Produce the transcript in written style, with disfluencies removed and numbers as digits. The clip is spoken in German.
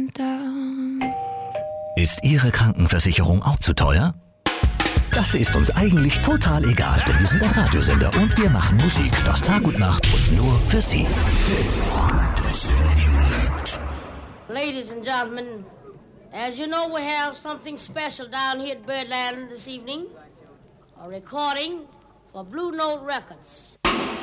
Ist Ihre Krankenversicherung auch zu teuer? Das ist uns eigentlich total egal, denn wir sind ein Radiosender und wir machen Musik. Das Tag und Nacht und nur für Sie. Ladies and gentlemen, as you know, we have something special down here at Birdland this evening. A recording for Blue Note Records.